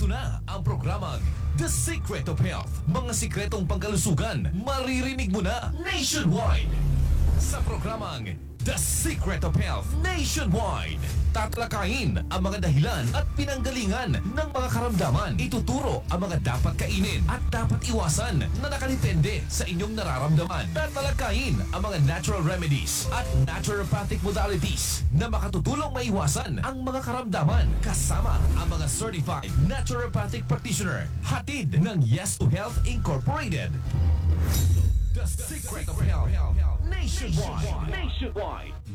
na ang programang The Secret of Health. Mga sikretong pangkalusugan, maririnig mo na nationwide. Sa programang The Secret of Health Nationwide, tatalakayin ang mga dahilan at pinanggalingan ng mga karamdaman. Ituturo ang mga dapat kainin at dapat iwasan na nakadepende sa inyong nararamdaman. Tatalakayin ang mga natural remedies at naturopathic modalities na makatutulong maiwasan ang mga karamdaman kasama ang mga certified naturopathic practitioner hatid ng Yes to Health Incorporated. The Secret of Health Nationwide.